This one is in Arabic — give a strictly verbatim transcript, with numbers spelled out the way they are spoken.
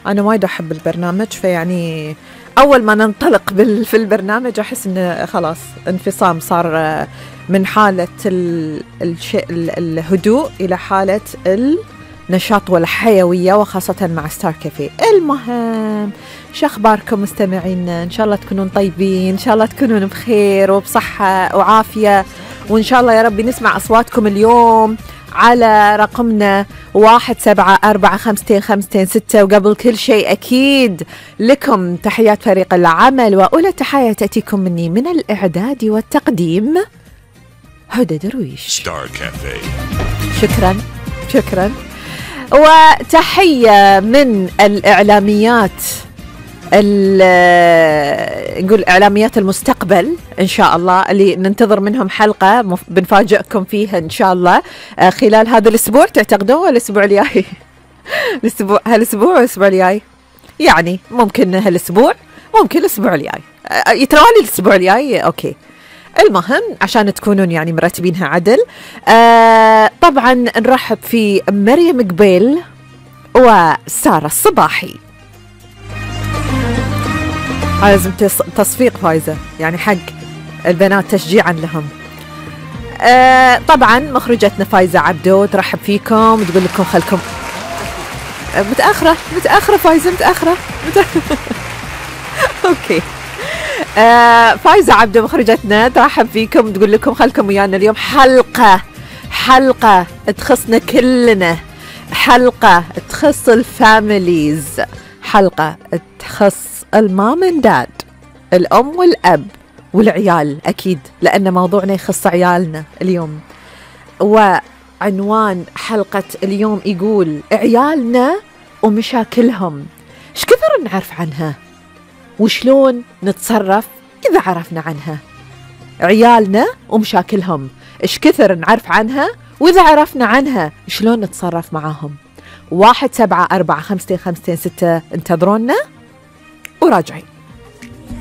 أنا وايد أحب البرنامج، فيعني أول ما ننطلق بال في البرنامج أحس إنه خلاص انفصام صار من حالة الشيء الهدوء إلى حالة النشاط والحيوية، وخاصة مع ستار كافيه. المهم شو أخباركم مستمعينا؟ إن شاء الله تكونون طيبين، إن شاء الله تكونون بخير وبصحة وعافية، وإن شاء الله يا ربي نسمع أصواتكم اليوم على رقمنا واحد سبعة أربعة خمستين خمستين ستة. وقبل كل شيء أكيد لكم تحيات فريق العمل، وأولى تحية تأتيكم مني من الإعداد والتقديم هدى درويش، ستار كافيه. شكرا شكرا. وتحية من الإعلاميات، نقول إعلاميات المستقبل إن شاء الله، اللي ننتظر منهم حلقة بنفاجئكم فيها إن شاء الله خلال هذا الأسبوع. تعتقدون الأسبوع الجاي؟ الأسبوع هالأسبوع الأسبوع الجاي يعني ممكن هالأسبوع، ممكن الأسبوع الجاي، يتوالي الأسبوع الجاي. أوكي، المهم عشان تكونون يعني مرتبينها عدل. آه طبعا نرحب في مريم قبيل وسارة الصباحي. لازم تصفيق فايزة يعني حق البنات تشجيعا لهم. آه طبعا مخرجتنا فايزة عبدو ترحب فيكم وتقول لكم خلكم متأخرة متأخرة فايزة متأخرة, متأخرة. أوكي. آه فايزة عبدو مخرجتنا ترحب فيكم وتقول لكم خلكم ويانا اليوم حلقة حلقة تخصنا كلنا، حلقة تخص الفاميليز، حلقة تخص المام اند داد، الأم والأب والعيال أكيد، لأن موضوعنا يخص عيالنا اليوم. وعنوان حلقة اليوم يقول عيالنا ومشاكلهم، ايش كثر نعرف عنها وشلون نتصرف إذا عرفنا عنها. عيالنا ومشاكلهم ايش كثر نعرف عنها، وإذا عرفنا عنها شلون نتصرف معاهم. واحد سبعة أربعة خمستين خمستين ستة، انتظرونا وراجعين.